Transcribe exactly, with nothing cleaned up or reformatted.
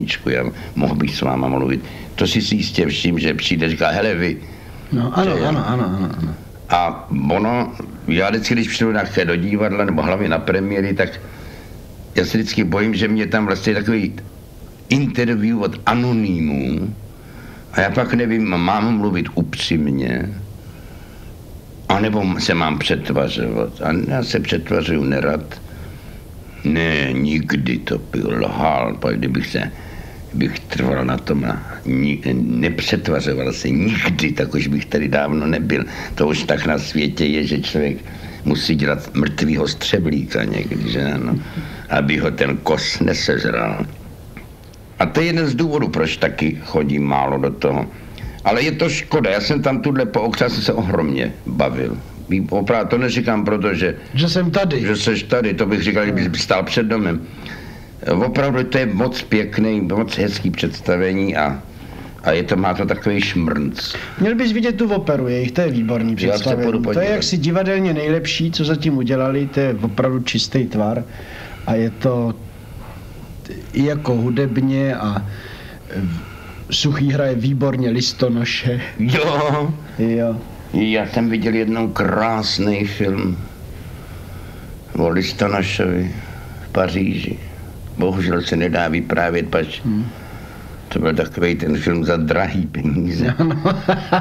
já mohl bych s váma mluvit. To si si jistě všim, že přijde, říká, hele vy. No ano, že, ano, ano, ano, ano. A ono, já vždycky, když přijdu nějaké do divadla, nebo hlavně na premiéry, tak já se vždycky bojím, že mě tam vlastně takový interview od anonymů a já pak nevím, mám mluvit upřímně, anebo se mám přetvařovat. A já se přetvařuju nerad. Ne, nikdy to byl lhal, pak kdybych se, bych trval na tom a ni, nepřetvařoval se nikdy, tak už bych tady dávno nebyl. To už tak na světě je, že člověk musí dělat mrtvýho střeblíka někdy, že ano, aby ho ten kos nesežral. A to je jeden z důvodů, proč taky chodím málo do toho. Ale je to škoda, já jsem tam tuhle po okřát se ohromně bavil. Opravdu to neříkám, protože... Že jsem tady. Že seš tady, to bych říkal, kdyby stál před domem. Opravdu to je moc pěkný, moc hezký představení a, a je to, má to takový šmrnc. Měl bys vidět tu operu, jejich, to je výborný představení. To je jaksi divadelně nejlepší, co zatím udělali, to je opravdu čistý tvar a je to i jako hudebně a Suchý hraje výborně Listonoše. Jo. Jo. Já jsem viděl jednou krásný film o Listonošovi v Paříži. Bohužel se nedá vyprávět, pač hmm. to byl takový ten film za drahý peníze. No, no.